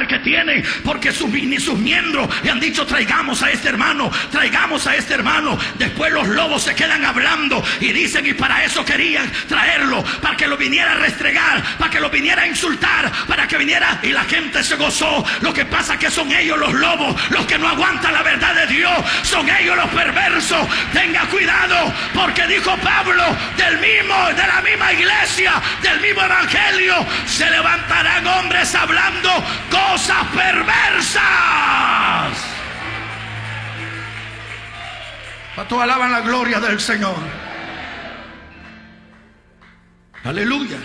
poder que tienen, porque sus miembros le han dicho: traigamos a este hermano, traigamos a este hermano. Después los lobos se quedan hablando y dicen: y para eso querían traerlo, para que lo viniera a restregar, para que lo viniera a insultar, para que viniera. Y la gente se gozó. Lo que pasa es que son ellos los lobos, los que no aguantan la verdad de Dios, son ellos los perversos. Tenga cuidado, porque dijo Pablo, de la misma iglesia, del mismo evangelio, se levantarán hombres hablando cosas perversas. ¿Cuántos alaban la gloria del Señor? Aleluya.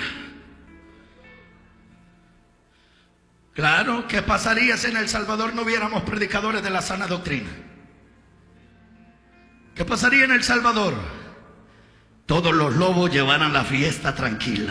Claro, ¿qué pasaría si en El Salvador no hubiéramos predicadores de la sana doctrina? ¿Qué pasaría en El Salvador? Todos los lobos llevaran la fiesta tranquila.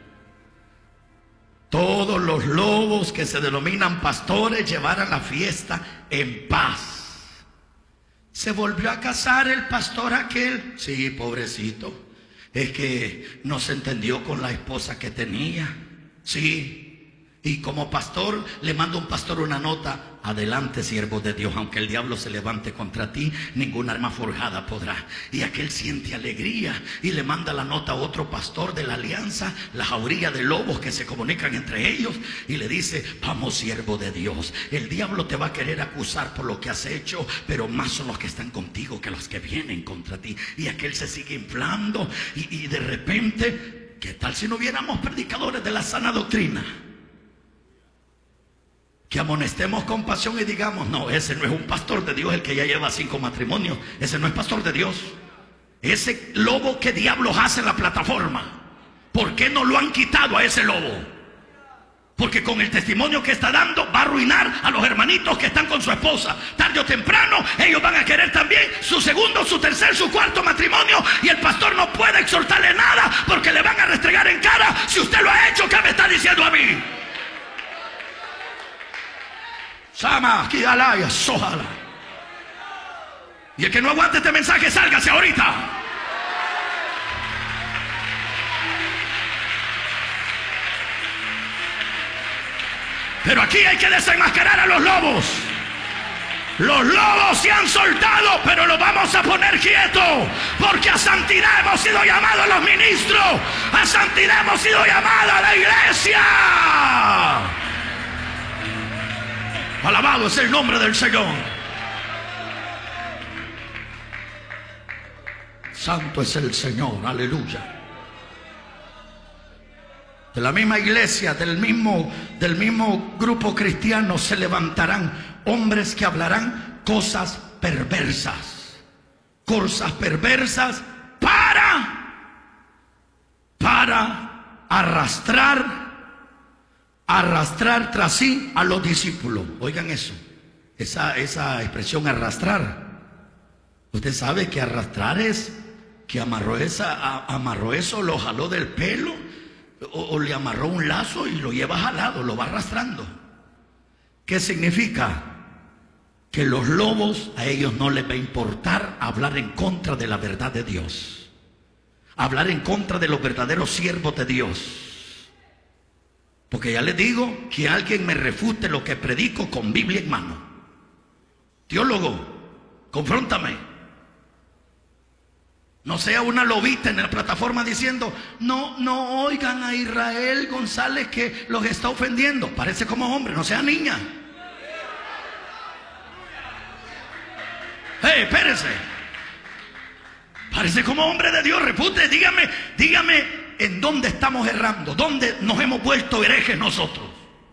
Todos los lobos que se denominan pastores llevaran la fiesta en paz. ¿Se volvió a casar el pastor aquel? Sí, pobrecito. Es que no se entendió con la esposa que tenía. Sí. Y como pastor, le manda un pastor una nota: adelante, siervo de Dios, aunque el diablo se levante contra ti, ninguna arma forjada podrá. Y aquel siente alegría y le manda la nota a otro pastor de la alianza, la jauría de lobos que se comunican entre ellos, y le dice: vamos, siervo de Dios, el diablo te va a querer acusar por lo que has hecho, pero más son los que están contigo que los que vienen contra ti. Y aquel se sigue inflando y de repente, ¿qué tal si no hubiéramos predicadores de la sana doctrina? Que amonestemos con pasión y digamos: no, ese no es un pastor de Dios, el que ya lleva 5 matrimonios. Ese no es pastor de Dios. Ese lobo, ¿qué diablos hace en la plataforma? ¿Por qué no lo han quitado a ese lobo? Porque con el testimonio que está dando va a arruinar a los hermanitos que están con su esposa. Tarde o temprano ellos van a querer también su segundo, su tercer, su cuarto matrimonio, y el pastor no puede exhortarle nada porque le van a restregar en cara: si usted lo ha hecho, ¿qué me está diciendo a mí? Sama, Kidalaya, Sohala. Y el que no aguante este mensaje, sálgase ahorita. Pero aquí hay que desenmascarar a los lobos. Los lobos se han soltado, pero los vamos a poner quietos, porque a santidad hemos sido llamados los ministros, a santidad hemos sido llamados a la iglesia. Alabado es el nombre del Señor. Santo es el Señor, aleluya. De la misma iglesia, del mismo grupo cristiano, se levantarán hombres que hablarán cosas perversas. Cosas perversas para arrastrar tras sí a los discípulos. Oigan eso, esa expresión arrastrar. Usted sabe que arrastrar es que amarró eso, lo jaló del pelo, o le amarró un lazo y lo lleva jalado, lo va arrastrando. ¿Qué significa? Que los lobos, a ellos no les va a importar hablar en contra de la verdad de Dios, hablar en contra de los verdaderos siervos de Dios. Porque ya les digo, que alguien me refute lo que predico con Biblia en mano. Teólogo, confróntame. No sea una lobita en la plataforma diciendo: no oigan a Israel González que los está ofendiendo. Parece como hombre, no sea niña. Hey, espérese. Parece como hombre de Dios, refute, dígame en dónde estamos errando, dónde nos hemos vuelto herejes nosotros.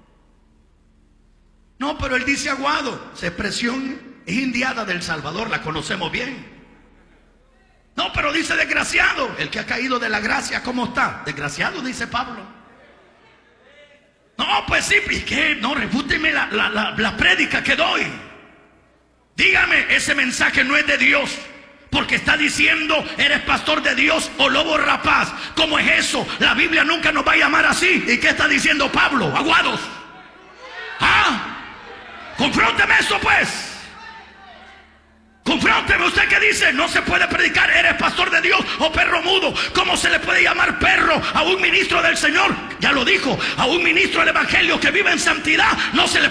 No, pero él dice aguado. Esa expresión es indiada del Salvador, la conocemos bien. No, pero dice desgraciado. El que ha caído de la gracia, ¿cómo está? Desgraciado, dice Pablo. No, pues sí, ¿y qué? No, refúteme la prédica que doy. Dígame, ese mensaje no es de Dios, porque está diciendo: eres pastor de Dios o lobo rapaz. ¿Cómo es eso? La Biblia nunca nos va a llamar así. ¿Y qué está diciendo Pablo? Aguados. Confrónteme eso, pues. Confrónteme. Usted que dice: no se puede predicar, eres pastor de Dios o perro mudo. ¿Cómo se le puede llamar perro a un ministro del Señor? Ya lo dijo, a un ministro del evangelio que vive en santidad no se le